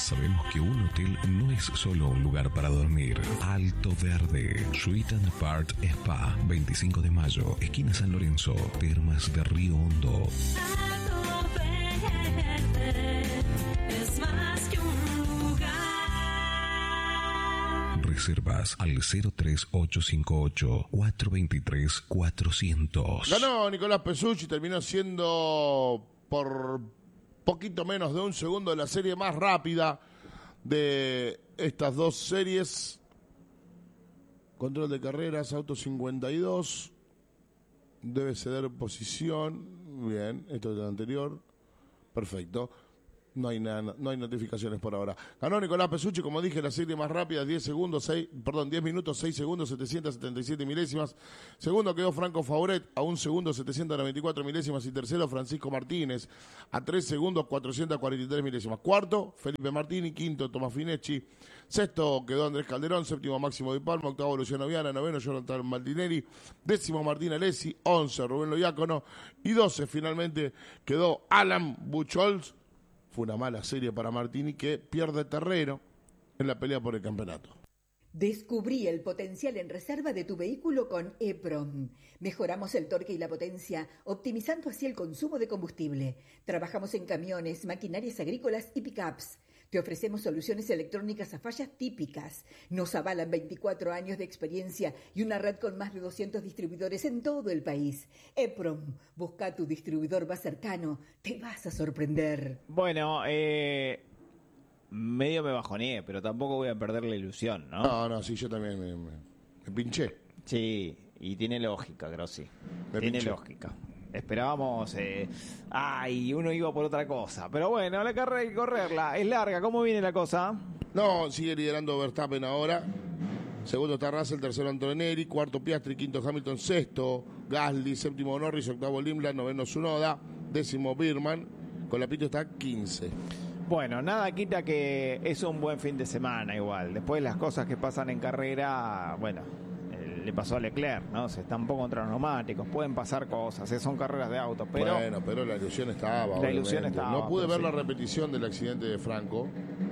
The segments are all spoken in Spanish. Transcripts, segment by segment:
Sabemos que un hotel no es solo un lugar para dormir. Alto Verde, Suite and Part Spa, 25 de mayo, esquina San Lorenzo, Termas de Río Hondo. Alto Verde es más que un lugar. Reservas al 03858-423-400. Ganó Nicolás Pesucci, terminó siendo por poquito menos de un segundo la serie más rápida de estas dos series. Control de carreras, auto 52. Debe ceder posición. Bien, esto es lo anterior. Perfecto. No hay notificaciones por ahora. Ganó Nicolás Pesucci, como dije, la serie más rápida, 10 minutos, 6 segundos, 777 milésimas. Segundo quedó Franco Fauret, a 1 segundo, 794 milésimas. Y tercero, Francisco Martínez, a 3 segundos, 443 milésimas. Cuarto, Felipe Martini. Quinto, Tomás Finecchi. Sexto quedó Andrés Calderón. Séptimo, Máximo Di Palma. Octavo, Luciano Viana. Noveno, Jonathan Maldineri. Décimo, Martín Alessi. 11, Rubén Loiácono. Y 12, finalmente, quedó Alan Buchholz. Fue una mala serie para Martini, que pierde terreno en la pelea por el campeonato. Descubrí el potencial en reserva de tu vehículo con EPROM. Mejoramos el torque y la potencia, optimizando así el consumo de combustible. Trabajamos en camiones, maquinarias agrícolas y pickups. Te ofrecemos soluciones electrónicas a fallas típicas. Nos avalan 24 años de experiencia y una red con más de 200 distribuidores en todo el país. EPROM, busca tu distribuidor más cercano. Te vas a sorprender. Bueno, medio me bajoneé, pero tampoco voy a perder la ilusión, ¿no? No, sí, yo también me pinché. Sí, y tiene lógica, Grossi. Me Tiene pinché. lógica. Esperábamos, uno iba por otra cosa. Pero bueno, la carrera hay que correrla. Es larga, ¿cómo viene la cosa? No, sigue liderando Verstappen ahora. Segundo está Russell, tercero Antonelli, cuarto Piastri, quinto Hamilton, sexto Gasly, séptimo Norris, octavo Limland, noveno Tsunoda, décimo Birman. Con la pito está 15. Bueno, nada quita que es un buen fin de semana igual. Después las cosas que pasan en carrera, bueno, le pasó a Leclerc, ¿no? Se están un poco contra los neumáticos, pueden pasar cosas, son carreras de auto, pero... Bueno, pero la ilusión estaba. La ilusión obviamente. estaba. No pude ver sí. la repetición del accidente de Franco.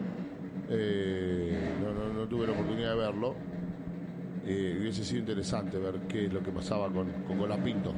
No tuve la oportunidad de verlo. Hubiese sido interesante ver qué es lo que pasaba con Colapinto.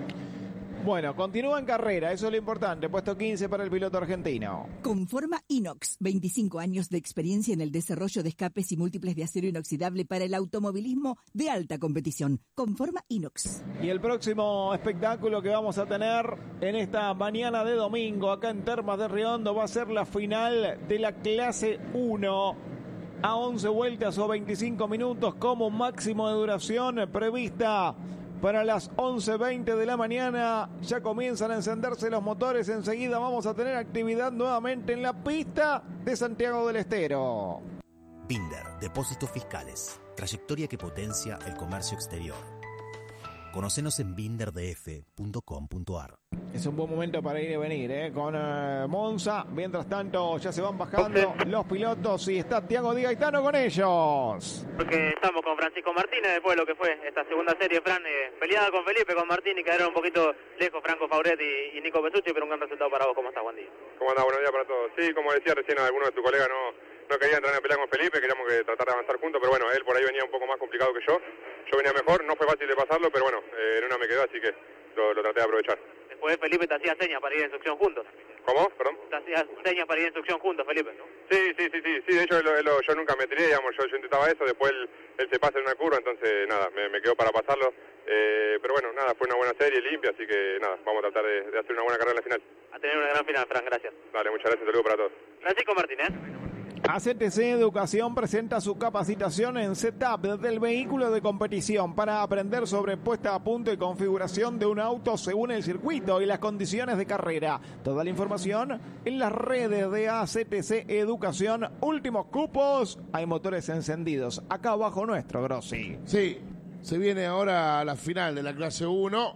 Bueno, continúa en carrera, eso es lo importante. Puesto 15 para el piloto argentino. Conforma Inox, 25 años de experiencia en el desarrollo de escapes y múltiples de acero inoxidable para el automovilismo de alta competición. Conforma Inox. Y el próximo espectáculo que vamos a tener en esta mañana de domingo acá en Termas de Riondo va a ser la final de la clase 1. A 11 vueltas o 25 minutos como máximo de duración prevista. Para las 11:20 de la mañana ya comienzan a encenderse los motores. Enseguida vamos a tener actividad nuevamente en la pista de Santiago del Estero. Binder, Depósitos Fiscales. Trayectoria que potencia el comercio exterior. Conocenos en binderdf.com.ar. Es un buen momento para ir y venir, con Monza. Mientras tanto, ya se van bajando los pilotos y está Thiago Di Gaetano con ellos. Porque estamos con Francisco Martínez después de lo que fue esta segunda serie, Fran, peleada con Felipe, con Martín y quedaron un poquito lejos Franco Fauret y Nico Pesucci, pero un gran resultado para vos. ¿Cómo estás, buen día? ¿Cómo andás? Buenos días para todos. Sí, como decía recién, algunos de tus colegas no querían entrar en pelea con Felipe, queríamos que tratar de avanzar juntos, pero bueno, él por ahí venía un poco más complicado que yo. Yo venía mejor, no fue fácil de pasarlo, pero bueno, en una me quedó, así que lo traté de aprovechar. Después Felipe te hacía señas para ir en instrucción juntos. ¿Cómo? Perdón. Te hacía señas para ir en instrucción juntos, Felipe, ¿no? Sí, de hecho yo nunca me tiré, digamos, yo intentaba eso, después él se pasa en una curva, entonces nada, me quedó para pasarlo. Pero bueno, nada, fue una buena serie, limpia, así que nada, vamos a tratar de hacer una buena carrera en la final. A tener una gran final, Fran, gracias. Dale, muchas gracias, saludos para todos. Francisco Martínez. ACTC Educación presenta su capacitación en setup del vehículo de competición para aprender sobre puesta a punto y configuración de un auto según el circuito y las condiciones de carrera. Toda la información en las redes de ACTC Educación. Últimos cupos, hay motores encendidos. Acá abajo nuestro, Grossi. Sí, se viene ahora a la final de la clase 1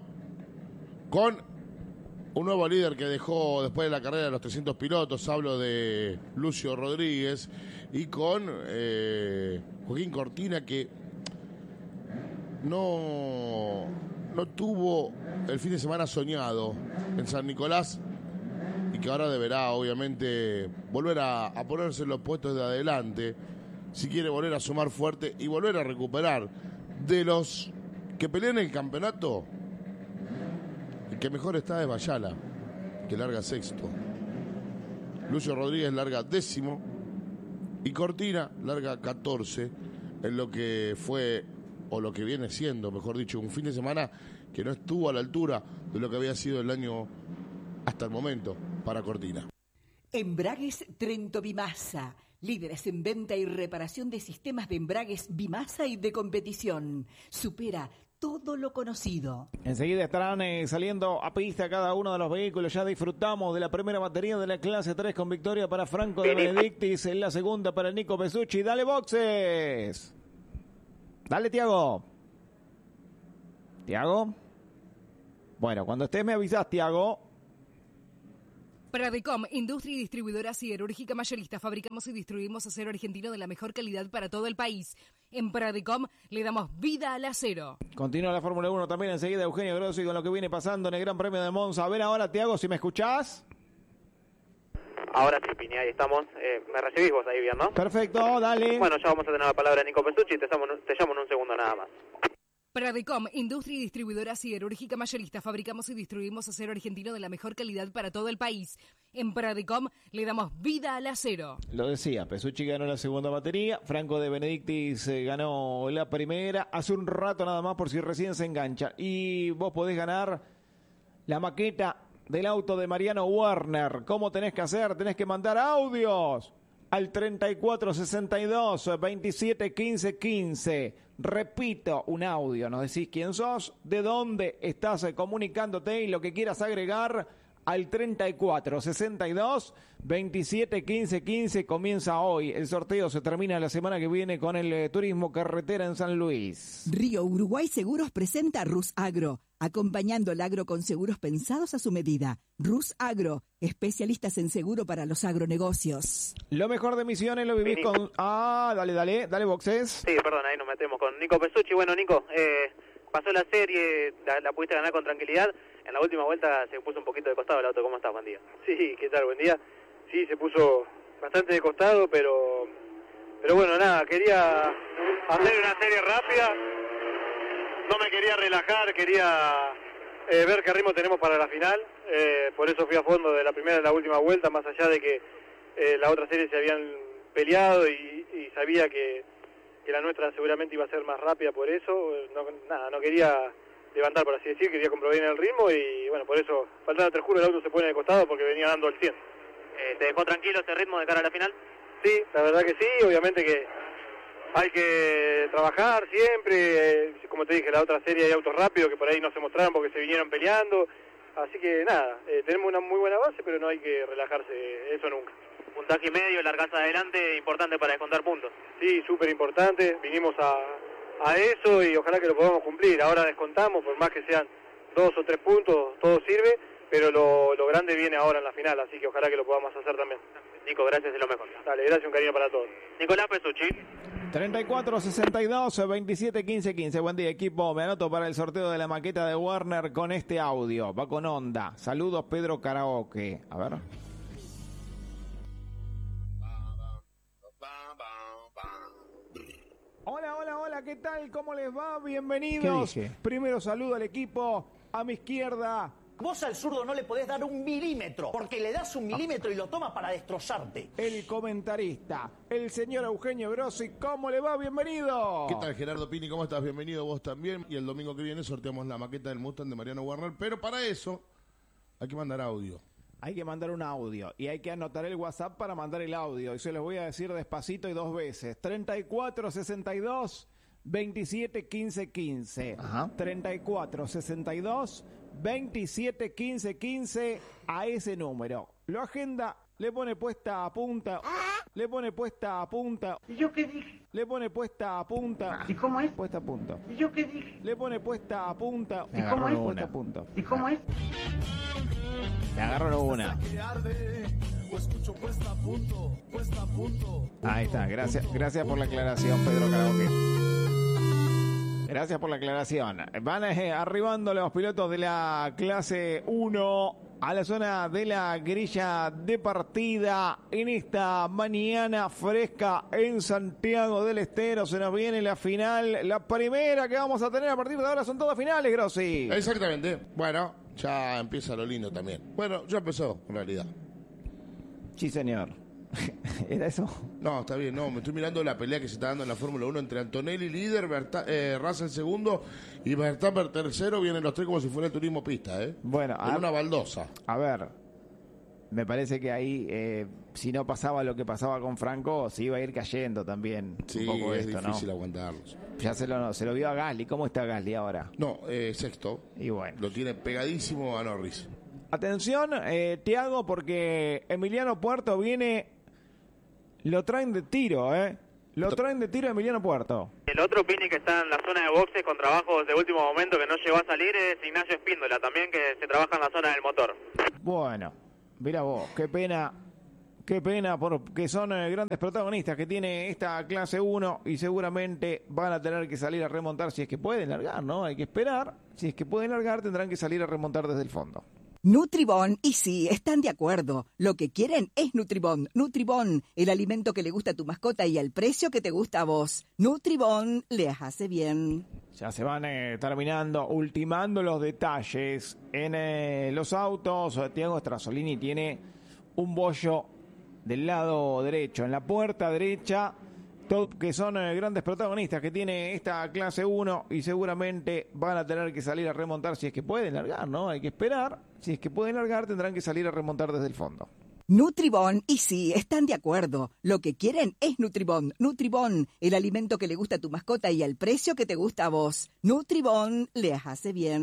con un nuevo líder que dejó después de la carrera de los 300 pilotos. Hablo de Lucio Rodríguez y con Joaquín Cortina, que no tuvo el fin de semana soñado en San Nicolás y que ahora deberá obviamente volver a ponerse en los puestos de adelante si quiere volver a sumar fuerte y volver a recuperar. De los que pelean el campeonato, el que mejor está es Bayala, que larga sexto. Lucio Rodríguez larga 10º y Cortina larga 14 en lo que fue, o lo que viene siendo, mejor dicho, un fin de semana que no estuvo a la altura de lo que había sido el año hasta el momento para Cortina. Embragues Trento Bimasa, líderes en venta y reparación de sistemas de embragues Bimasa y de competición. Supera todo lo conocido. Enseguida estarán saliendo a pista cada uno de los vehículos. Ya disfrutamos de la primera batería de la clase 3 con victoria para Franco de Benedictis, en la segunda para Nico Besucci. Dale boxes. Dale, Tiago. Tiago. Bueno, cuando estés me avisás, Tiago. Pradecom, industria y distribuidora siderúrgica mayorista. Fabricamos y distribuimos acero argentino de la mejor calidad para todo el país. En Pradecom le damos vida al acero. Continúa la Fórmula 1 también enseguida Eugenio Grossi con lo que viene pasando en el Gran Premio de Monza. A ver ahora, Tiago, si me escuchás. Ahora sí, Pini, ahí estamos. ¿Me recibís vos ahí bien, no? Perfecto, dale. Bueno, ya vamos a tener la palabra de Nico Besucci. Te llamo en un segundo nada más. Pradecom, industria y distribuidora siderúrgica mayorista. Fabricamos y distribuimos acero argentino de la mejor calidad para todo el país. En Pradecom le damos vida al acero. Lo decía, Besucci ganó la segunda batería, Franco de Benedictis ganó la primera, hace un rato nada más por si recién se engancha. Y vos podés ganar la maqueta del auto de Mariano Werner. ¿Cómo tenés que hacer? Tenés que mandar audios al 3462 27 15 15. Repito, un audio, nos decís quién sos, de dónde estás comunicándote y lo que quieras agregar al 3462 27 15 15. Comienza hoy, el sorteo se termina la semana que viene con el turismo carretera en San Luis. Río Uruguay Seguros presenta Rus Agro, acompañando el agro con seguros pensados a su medida. Rus Agro, especialistas en seguro para los agronegocios. Lo mejor de Misiones lo vivís con... dale boxes. Sí, perdón, ahí nos metemos con Nico Besucci. Bueno, Nico, pasó la serie, la pudiste ganar con tranquilidad. En la última vuelta se puso un poquito de costado el auto. ¿Cómo estás? Buen día. Sí, ¿qué tal? Buen día. Sí, se puso bastante de costado, pero bueno, nada, quería hacer una serie rápida. No me quería relajar, quería ver qué ritmo tenemos para la final. Por eso fui a fondo de la primera a la última vuelta, más allá de que la otra serie se habían peleado y sabía que la nuestra seguramente iba a ser más rápida por eso. No quería levantar, por así decir, quería comprobar bien el ritmo y bueno, por eso, faltando 3 juros, el auto se pone de costado porque venía dando el 100. ¿Te dejó tranquilo ese ritmo de cara a la final? Sí, la verdad que sí, obviamente que hay que trabajar siempre, como te dije, la otra serie hay autos rápidos que por ahí no se mostraron porque se vinieron peleando, así que nada, tenemos una muy buena base, pero no hay que relajarse, eso nunca. Puntaje y medio, largaza adelante, importante para descontar puntos. Sí, súper importante, vinimos a eso y ojalá que lo podamos cumplir. Ahora descontamos, por más que sean 2 o 3 puntos, todo sirve, pero lo grande viene ahora en la final, así que ojalá que lo podamos hacer también. Nico, gracias y lo mejor. Dale, gracias, un cariño para todos. Nicolás Besucci. 3462 27 15 15. Buen día, equipo. Me anoto para el sorteo de la maqueta de Werner con este audio. Va con onda. Saludos, Pedro Karaoke. A ver. Hola, ¿qué tal? ¿Cómo les va? Bienvenidos. Primero saludo al equipo. A mi izquierda. Vos al zurdo no le podés dar 1 milímetro, porque le das 1 milímetro y lo tomas para destrozarte. El comentarista, el señor Eugenio Grossi, ¿cómo le va? Bienvenido. ¿Qué tal, Gerardo Pini? ¿Cómo estás? Bienvenido vos también. Y el domingo que viene sorteamos la maqueta del Mustang de Mariano Werner, pero para eso hay que mandar audio. Hay que mandar un audio y hay que anotar el WhatsApp para mandar el audio. Y se los voy a decir despacito y 2 veces. 3462 27 15 15. Ajá. 3462 27 15 15 a ese número. Lo agenda, le pone puesta a punta. Le pone puesta a punta. ¿Y yo qué dije? Le pone puesta a punta. ¿Y cómo es? Puesta a punto. ¿Y yo qué dije? Le pone puesta a punta. ¿Y cómo es? Puesta a punto. ¿Y cómo es? Me agarraron una. Ahí está, gracias por la aclaración, Pedro Karaoke. Gracias por la aclaración. Van arribando los pilotos de la clase 1 a la zona de la grilla de partida en esta mañana fresca en Santiago del Estero. Se nos viene la final, la primera que vamos a tener a partir de ahora. Son todas finales, Grossi. Exactamente. Bueno, ya empieza lo lindo también. Bueno, ya empezó, en realidad. Sí, señor. ¿Era eso? No, está bien, no, me estoy mirando la pelea que se está dando en la Fórmula 1 entre Antonelli, líder, Russell segundo y Verstappen tercero. Vienen los tres como si fuera el turismo pista, ¿eh? Bueno, en una baldosa. A ver, me parece que ahí, si no pasaba lo que pasaba con Franco, se iba a ir cayendo también Sí, un poco es esto, difícil ¿no? aguantarlos. Ya se lo vio a Gasly. ¿Cómo está Gasly ahora? No, sexto. Y bueno. Lo tiene pegadísimo a Norris. Atención, Tiago, porque Emiliano Puerto viene... Lo traen de tiro, Lo traen de tiro a Emiliano Puerto. El otro Pini que está en la zona de boxes con trabajos de último momento que no llegó a salir es Ignacio Espíndola, también que se trabaja en la zona del motor. Bueno, mira vos, qué pena porque son grandes protagonistas que tiene esta clase 1 y seguramente van a tener que salir a remontar si es que pueden largar, ¿no? Hay que esperar, si es que pueden largar tendrán que salir a remontar desde el fondo. Nutribón, y sí, están de acuerdo. Lo que quieren es Nutribón. Nutribón, el alimento que le gusta a tu mascota y al precio que te gusta a vos. Nutribón les hace bien. Ya se van terminando, ultimando los detalles en los autos. Tiago Strasolini tiene un bollo del lado derecho, en la puerta derecha, que son grandes protagonistas que tiene esta clase 1 y seguramente van a tener que salir a remontar si es que pueden largar, ¿no? Hay que esperar. Si es que pueden largar, tendrán que salir a remontar desde el fondo. Nutribón, y sí, están de acuerdo. Lo que quieren es Nutribón. Nutribón, el alimento que le gusta a tu mascota y al precio que te gusta a vos. Nutribón les hace bien.